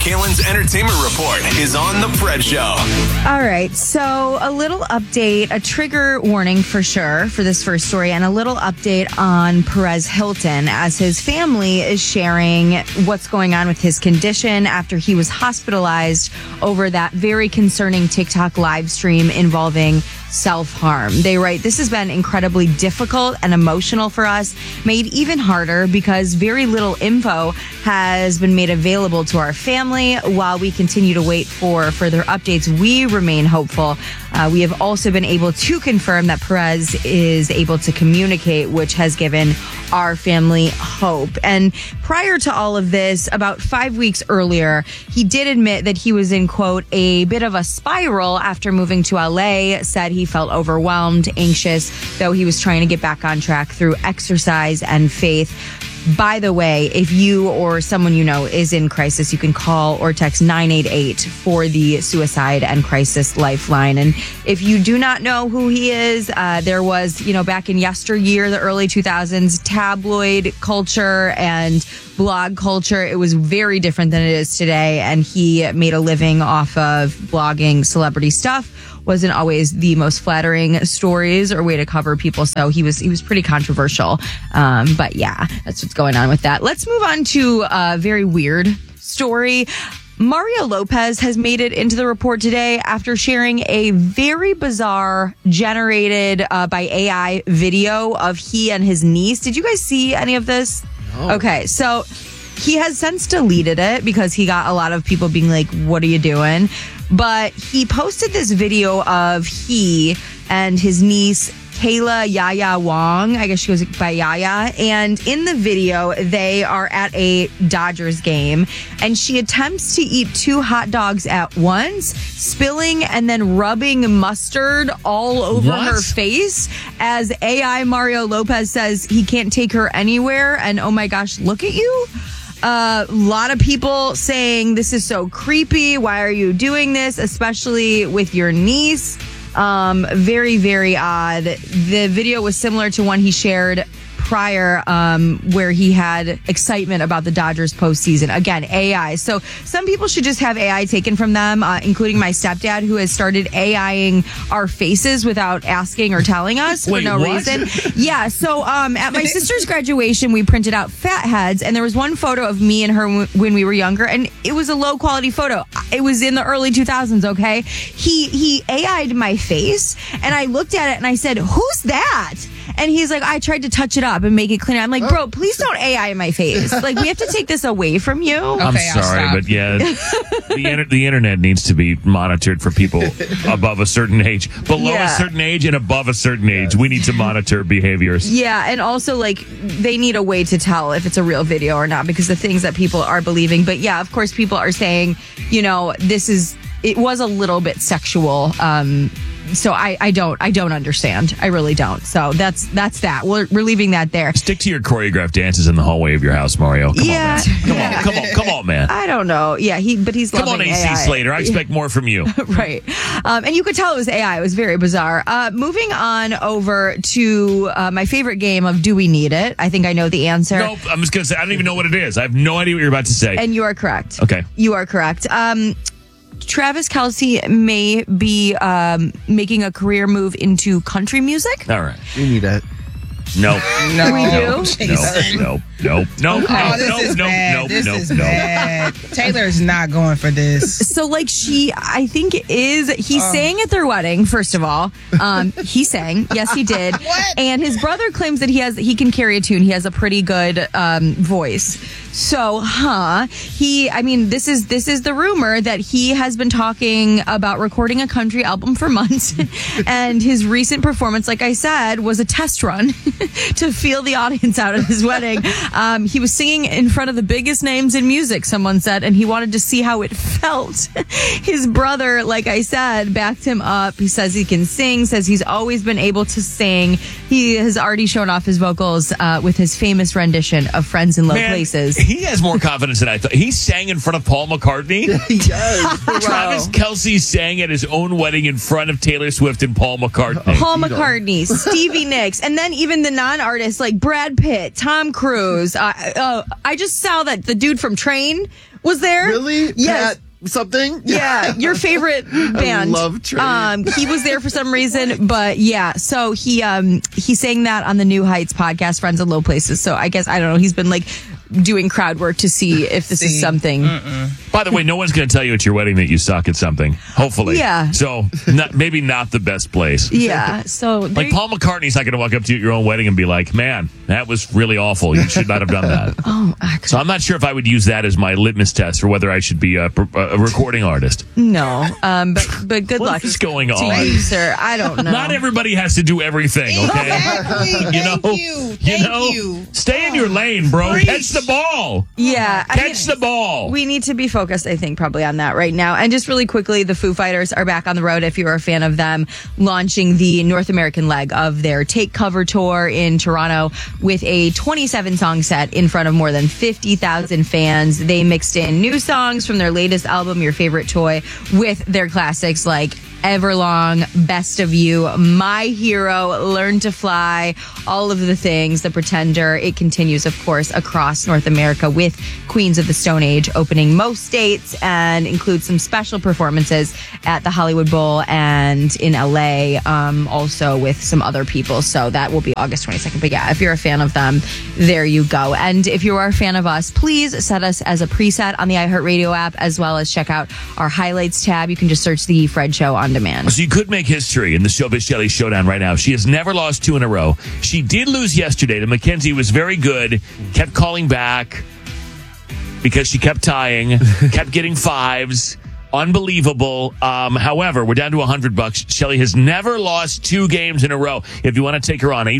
Kalen's Entertainment Report is on The Fred Show. All right, so a little update, a trigger warning for sure for this first story, and a little update on Perez Hilton as his family is sharing what's going on with his condition after he was hospitalized over that very concerning TikTok live stream involving self-harm. They write, "This has been incredibly difficult and emotional for us, made even harder because very little info has been made available to our family. While we continue to wait for further updates, we remain hopeful. We have also been able to confirm that Perez is able to communicate, which has given our family hope." And prior to all of this, about 5 weeks earlier, he did admit that he was in, quote, a bit of a spiral after moving to LA, said he felt overwhelmed, anxious, though he was trying to get back on track through exercise and faith. By the way, if you or someone you know is in crisis, you can call or text 988 for the Suicide and Crisis Lifeline. And if you do not know who he is, there was, back in yesteryear, the early 2000s, tabloid culture and blog culture. It was very different than it is today. And he made a living off of blogging celebrity stuff. Wasn't always the most flattering stories or way to cover people. So he was pretty controversial. But yeah, that's what's going on with that. Let's move on to a very weird story. Mario Lopez has made it into the report today after sharing a very bizarre generated by AI video of he and his niece. Did you guys see any of this? No. Okay, so he has since deleted it because he got a lot of people being like, "What are you doing?" But he posted this video of he and his niece, Kayla Yaya Wong. I guess she goes by Yaya. And in the video, they are at a Dodgers game. And she attempts to eat 2 hot dogs at once, spilling and then rubbing mustard all over her face. As AI Mario Lopez says he can't take her anywhere. And oh my gosh, look at you. A lot of people saying this is so creepy. Why are you doing this? Especially with your niece. Very, very odd. The video was similar to one he shared prior, where he had excitement about the Dodgers postseason. Again, AI. So some people should just have AI taken from them, including my stepdad, who has started AIing our faces without asking or telling us for no reason. Yeah. So at my sister's graduation, we printed out fat heads, and there was one photo of me and her when we were younger, and it was a low quality photo. It was in the early 2000s. Okay. He AI'd my face, and I looked at it and I said, "Who's that?" And he's like, "I tried to touch it up and make it clean." I'm like, "Bro, please don't AI in my face. Like, we have to take this away from you." I'm sorry, but yeah, the internet needs to be monitored for people above a certain age. Below a certain age and above a certain age, we need to monitor behaviors. Yeah, and also, like, they need a way to tell if it's a real video or not because the things that people are believing. But yeah, of course, people are saying, it was a little bit sexual. So I don't understand. I really don't. So that's that. We're leaving that there. Stick to your choreographed dances in the hallway of your house, Mario. Come on, man. I don't know. Yeah, he's come loving on, AC AI. Slater. I expect more from you. Right. And you could tell it was AI. It was very bizarre. Moving on over to my favorite game of Do We Need It? I think I know the answer. Nope. I'm just going to say, I don't even know what it is. I have no idea what you're about to say. And you are correct. Okay. You are correct. Travis Kelce may be making a career move into country music. All right. We need that. No. We do? No. Oh, this is bad. Taylor's not going for this. So, like, I think he sang at their wedding, first of all. He sang. Yes, he did. What? And his brother claims that he can carry a tune. He has a pretty good voice. So, this is the rumor that he has been talking about recording a country album for months. And his recent performance, like I said, was a test run to feel the audience out at his wedding. He was singing in front of the biggest names in music, someone said, and he wanted to see how it felt. His brother, like I said, backed him up. He says he can sing, says he's always been able to sing, He has already shown off his vocals with his famous rendition of Friends in Low Places. He has more confidence than I thought. He sang in front of Paul McCartney. He does. Travis Kelce sang at his own wedding in front of Taylor Swift and Paul McCartney. Paul McCartney, Stevie Nicks, and then even the non-artists like Brad Pitt, Tom Cruise. I just saw that the dude from Train was there. Really? Yes. Pat something? Yeah, your favorite band. I love Train. He was there for some reason, but yeah. So he sang that on the New Heights podcast, Friends in Low Places. So I guess, I don't know, he's been like doing crowd work to see if this is something. By the way, no one's going to tell you at your wedding that you suck at something. Hopefully. Yeah. So maybe not the best place. Yeah. So like Paul McCartney's not going to walk up to you at your own wedding and be like, man, that was really awful. You should not have done that. So I'm not sure if I would use that as my litmus test for whether I should be a recording artist. No. But good luck. What is going to on? you, sir. I don't know. Not everybody has to do everything, okay? Exactly. Thank you. Stay in your lane, bro. Preach. Catch the ball. Yeah. Catch the ball. We need to be focused, I think, probably on that right now. And just really quickly, the Foo Fighters are back on the road, if you're a fan of them, launching the North American leg of their Take Cover tour in Toronto with a 27-song set in front of more than 50,000 fans. They mixed in new songs from their latest album, Your Favorite Toy, with their classics like Everlong, Best of You, My Hero, Learn to Fly, all of the things, The Pretender. It continues, of course, across North America with Queens of the Stone Age opening most dates and includes some special performances at the Hollywood Bowl and in LA, also with some other people. So that will be August 22nd. But yeah, if you're a fan of them, there you go. And if you are a fan of us, please set us as a preset on the iHeartRadio app, as well as check out our highlights tab. You can just search the Fred Show on demand. So you could make history in the Showbiz Shelly Showdown right now. She has never lost 2 in a row. She did lose yesterday to Mackenzie, was very good, kept calling back because she kept tying, kept getting 5s. Unbelievable. However, we're down to $100. Shelly has never lost 2 games in a row. If you want to take her on,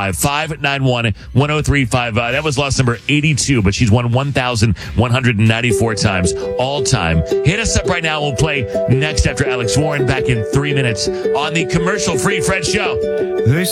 855-591-1035. That was loss number 82, but she's won 1,194 times all time. Hit us up right now. We'll play next after Alex Warren, back in 3 minutes on the commercial-free Fred Show.